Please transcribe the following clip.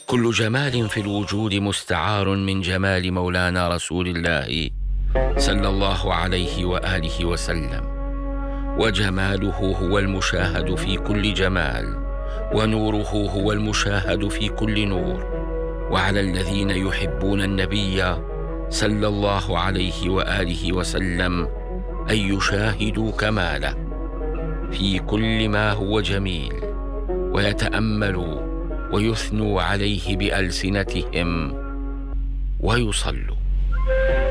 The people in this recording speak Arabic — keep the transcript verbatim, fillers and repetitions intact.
كل جمال في الوجود مستعار من جمال مولانا رسول الله صلى الله عليه وآله وسلم، وجماله هو المشاهد في كل جمال، ونوره هو المشاهد في كل نور. وعلى الذين يحبون النبي صلى الله عليه وآله وسلم أن يشاهدوا كماله في كل ما هو جميل، ويتأملوا ويثنوا عليه بألسنتهم ويصلوا.